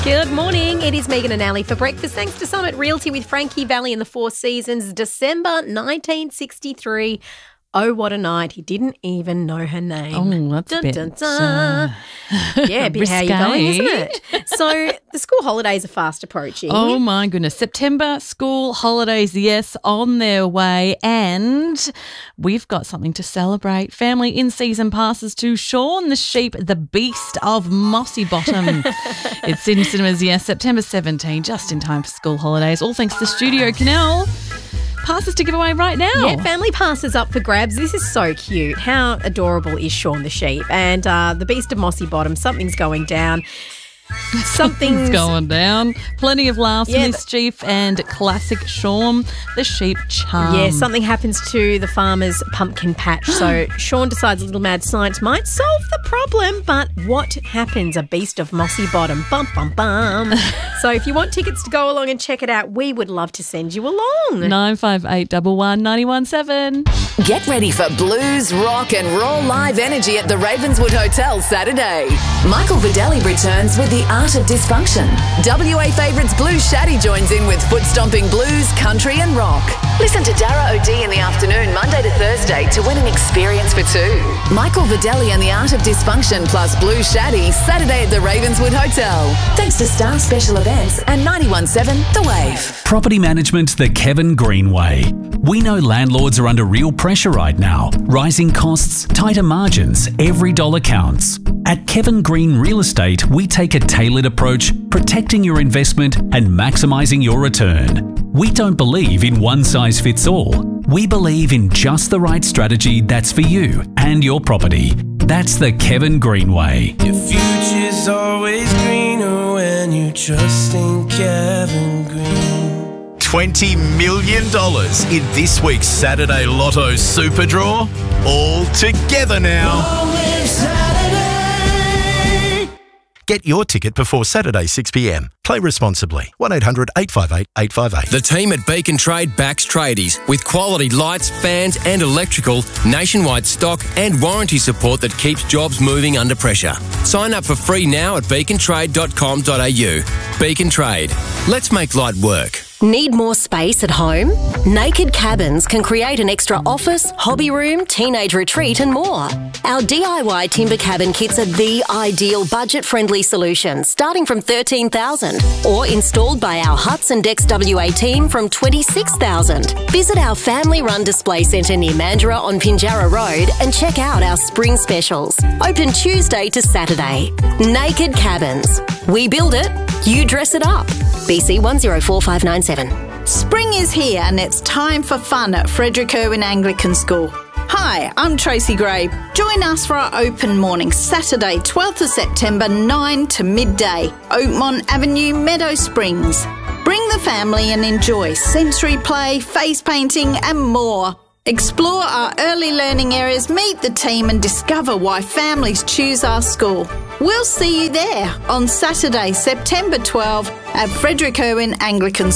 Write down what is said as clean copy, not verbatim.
Good morning. It is Megan and Ali for breakfast. Thanks to Summit Realty with Frankie Valli and the Four Seasons. December 1963. Oh, what a night. He didn't even know her name. Oh, that's a bit... Yeah, a bit how you going, isn't it? So the school holidays are fast approaching. Oh, my goodness. September school holidays, yes, on their way. And we've got something to celebrate. Family in-season passes to Shaun the Sheep, the Beast of Mossy Bottom. It's in cinemas, yes, September 17, just in time for school holidays. All thanks to Studio Canal. Passes to give away right now. Yeah, family passes up for grabs. This is so cute. How adorable is Shaun the Sheep? And the Beast of Mossy Bottom, something's going down. Something's going down. Plenty of laughs, mischief, and classic Shaun the Sheep charm. Yeah, something happens to the farmer's pumpkin patch. So Shaun decides a little mad science might solve the problem. But what happens? A Beast of Mossy Bottom. Bum, bum, bum. So if you want tickets to go along and check it out, we would love to send you along. 958 11 917. Get ready for blues, rock and roll live energy at the Ravenswood Hotel Saturday. Michael Videlli returns with The Art of Dysfunction. WA favourites Blue Shaddy joins in with foot-stomping blues, country and rock. Listen to Dara O'D in the afternoon, Monday to Thursday, to win an experience for two. Michael Videlli and The Art of Dysfunction plus Blue Shaddy, Saturday at the Ravenswood Hotel. Thanks to Star Special Events and 91.7 The Wave. Property management the Kevin Green way. We know landlords are under real pressure right now. Rising costs, tighter margins, every dollar counts. At Kevin Green Real Estate, we take a tailored approach, protecting your investment and maximising your return. We don't believe in one size fits all. We believe in just the right strategy that's for you and your property. That's the Kevin Green way. Your future's always greener when you trust in Kevin Green. $20 million in this week's Saturday Lotto Super Draw. All together now. Get your ticket before Saturday 6 p.m. Play responsibly. 1800 858 858. The team at Beacon Trade backs tradies with quality lights, fans and electrical, nationwide stock and warranty support that keeps jobs moving under pressure. Sign up for free now at beacontrade.com.au. Beacon Trade. Let's make light work. Need more space at home? Naked Cabins can create an extra office, hobby room, teenage retreat and more. Our DIY timber cabin kits are the ideal budget-friendly solution, starting from $13,000 or installed by our Huts and Decks WA team from $26,000. Visit our family-run display centre near Mandurah on Pinjarra Road and check out our spring specials. Open Tuesday to Saturday. Naked Cabins. We build it, you dress it up. BC 104597. Spring is here and it's time for fun at Frederick Irwin Anglican School. Hi, I'm Tracy Gray. Join us for our open morning, Saturday, 12th of September, 9 to midday, Oakmont Avenue, Meadow Springs. Bring the family and enjoy sensory play, face painting and more. Explore our early learning areas, meet the team and discover why families choose our school. We'll see you there on Saturday, September 12 at Frederick Irwin Anglican School.